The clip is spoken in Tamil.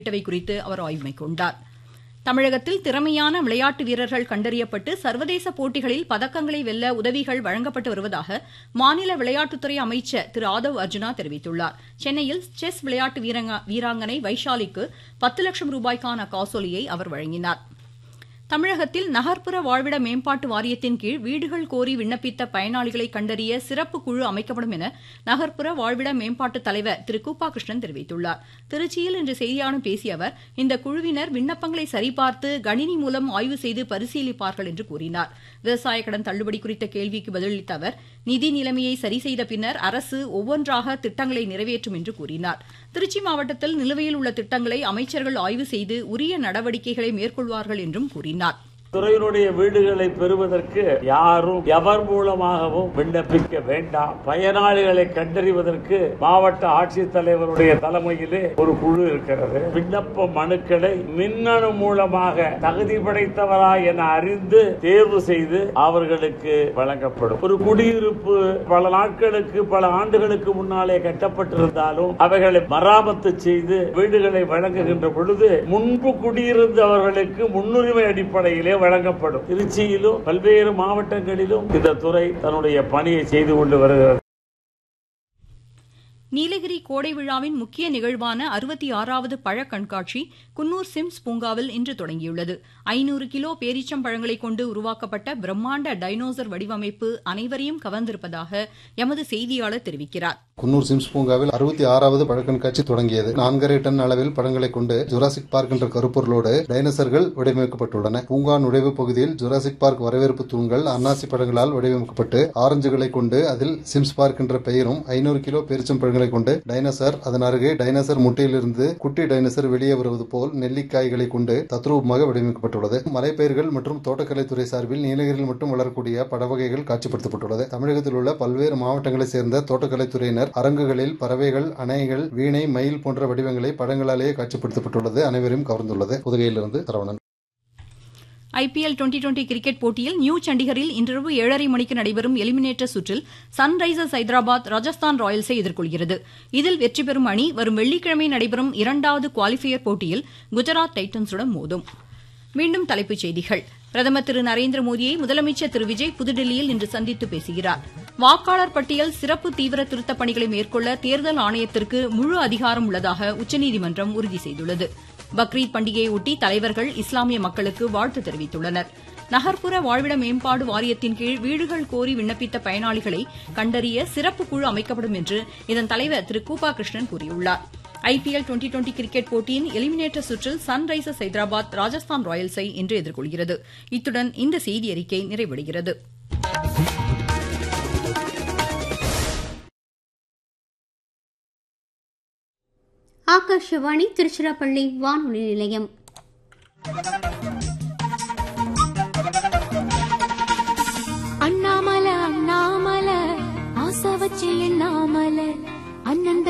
உள்ளிட்டவை குறித்து அவர் ஆய்வு மேற்கொண்டார். தமிழகத்தில் திறமையான விளையாட்டு வீரர்கள் கண்டறியப்பட்டு சர்வதேச போட்டிகளில் பதக்கங்களை வெல்ல உதவிகள் வழங்கப்பட்டு வருவதாக மாநில விளையாட்டுத்துறை அமைச்சர் திரு ஆதவ் அர்ஜுனா தெரிவித்துள்ளார். சென்னையில் செஸ் விளையாட்டு வீராங்கனை வைஷாலிக்கு 10 லட்சம் ரூபாய்க்கான காசோலையை அவர் வழங்கினார். தமிழகத்தில் நகர்ப்புற வாழ்விட மேம்பாட்டு வாரியத்தின் கீழ் வீடுகள் கோரி விண்ணப்பித்த பயனாளிகளை கண்டறிய சிறப்பு குழு அமைக்கப்படும் என நகர்ப்புற வாழ்விட மேம்பாட்டு தலைவர் திரு கூப்பா கிருஷ்ணன் தெரிவித்துள்ளார். திருச்சியில் இன்று செய்தியாளர்களிடம் பேசிய அவர் இந்த குழுவினர் விண்ணப்பங்களை சரிபார்த்து கணினி மூலம் ஆய்வு செய்து பரிசீலிப்பார்கள் என்று கூறினார். விவசாய கடன் தள்ளுபடி குறித்த கேள்விக்கு பதிலளித்த அவர் நிதி நிலைமையை சரி செய்த பின்னர் அரசு ஒவ்வொன்றாக திட்டங்களை நிறைவேற்றும் என்று கூறினார். திருச்சி மாவட்டத்தில் நிலுவையில் உள்ள திட்டங்களை அமைச்சர்கள் ஆய்வு செய்து உரிய நடவடிக்கைகளை மேற்கொள்வார்கள் என்றும் கூறினார். துறையினுடைய வீடுகளை பெறுவதற்கு யாரும் எவர் மூலமாகவும் விண்ணப்பிக்க வேண்டாம். பயனாளிகளை கண்டறிவதற்கு மாவட்ட ஆட்சித்தலைவருடைய தலைமையிலே ஒரு குழு இருக்கிறது. விண்ணப்ப மனுக்களை மின்னணு மூலமாக தகுதி படைத்தவரா என அறிந்து தேர்வு செய்து அவர்களுக்கு வழங்கப்படும். ஒரு குடியிருப்பு பல நாட்களுக்கு பல ஆண்டுகளுக்கு முன்னாலே கட்டப்பட்டிருந்தாலும் அவைகளை மராமத்து செய்து வீடுகளை வழங்குகின்ற பொழுது முன்பு குடியிருந்தவர்களுக்கு முன்னுரிமை அடிப்படையிலே வழங்கப்படும். திருச்சியிலும் பல்வேறு மாவட்டங்களிலும் இந்த துறை தன்னுடைய பணியை செய்து கொண்டு வருகிறது. நீலகிரி கோடை விழாவின் முக்கிய நிகழ்வான 66வது பழ கண்காட்சி குன்னூர் சிம்ஸ் பூங்காவில் இன்று தொடங்கியுள்ளது. 500 கிலோ பேரீச்சம்பழங்களை கொண்டு உருவாக்கப்பட்ட பிரம்மாண்ட டைனோசர் வடிவமைப்பு அனைவரையும் கவர்ந்திருப்பதாக எமது செய்தியாளர் தெரிவிக்கிறார். குன்னூர் சிம்ஸ் பூங்காவில் 66வது பழக்கண்காட்சி தொடங்கியது. 4.5 டன் அளவில் பழங்களை கொண்டு ஜுராசிக் பார்க் என்ற கருப்பொருளோடு டைனோசர்கள் வடிவமைக்கப்பட்டுள்ளன. பூங்கா நுழைவு பகுதியில் ஜுராசிக் பார்க் வரவேற்பு தூண்கள் அன்னாசி பழங்களால் வடிவமைக்கப்பட்டு ஆரஞ்சுகளை கொண்டு அதில் சிம்ஸ் பார்க் என்ற பெயரும் 500 கிலோ பேரிச்சம்பழங்களை கொண்டு டைனோசர், அதன் அருகே டைனோசர் முட்டையிலிருந்து குட்டி டைனோசர் வெளியே வருவது போல் நெல்லிக்காய்களை கொண்டு தத்ரூபமாக வடிவமைக்கப்பட்டுள்ளது. மலைப்பயிர்கள் மற்றும் தோட்டக்கலைத்துறை சார்பில் நீலகிரியில் மட்டும் வளரக்கூடிய பழவகைகள் காட்சிப்படுத்தப்பட்டுள்ளது. தமிழகத்தில் உள்ள பல்வேறு மாவட்டங்களைச் சேர்ந்த தோட்டக்கலைத்துறையினர் அரங்குகளில் பறவைகள், அணைகள், வீணை, மயில் போன்ற வடிவங்களை படங்களாலேயே காட்சிப்படுத்தப்பட்டுள்ளது. அனைவரையும் கவர்ந்துள்ளது. புதுகையிலிருந்து சரவணன். IPL 2020 கிரிக்கெட் போட்டியில் நியூ சண்டிகரில் இன்றிரவு 7:30 மணிக்கு நடைபெறும் எலிமினேட்டர் சுற்றில் சன்ரைசர்ஸ் ஹைதராபாத் ராஜஸ்தான் ராயல்ஸை எதிர்கொள்கிறது. இதில் வெற்றி பெறும் அணி வரும் வெள்ளிக்கிழமை நடைபெறும் 2வது குவாலிஃபயர் போட்டியில் குஜராத் டைட்டன்ஸுடன் மோதும். மீண்டும் தலைப்புச் செய்திகள். பிரதமர் திரு நரேந்திர மோடியை முதலமைச்சர் திரு விஜய் புதுடில்லியில் இன்று சந்தித்து பேசுகிறார். வாக்காளர் பட்டியல் சிறப்பு தீவிர திருத்தப் பணிகளை மேற்கொள்ள தேர்தல் ஆணையத்திற்கு முழு அதிகாரம் உள்ளதாக உச்சநீதிமன்றம் உறுதி செய்துள்ளது. பக்ரீத் பண்டிகையொட்டி தலைவர்கள் இஸ்லாமிய மக்களுக்கு வாழ்த்து தெரிவித்துள்ளனர். நகர்ப்புற வாழ்விட மேம்பாடு வாரியத்தின் கீழ் வீடுகள் கோரி விண்ணப்பித்த பயனாளிகளை கண்டறிய சிறப்பு குழு அமைக்கப்படும் என்று இதன் தலைவர் திரு கூப்பா கிருஷ்ணன் கூறியுள்ளார். IPL 2020 கிரிக்கெட் போட்டியின் எலிமினேட்டர் சுற்றில் சன்ரைசர்ஸ் ஹைதராபாத் ராஜஸ்தான் ராயல்ஸை இன்று எதிர்கொள்கிறது. இத்துடன் இந்த செய்தியறிக்கை நிறைவடைகிறது. ஆகாஷவாணி திருச்சிராப்பள்ளி வானொலி நிலையம்.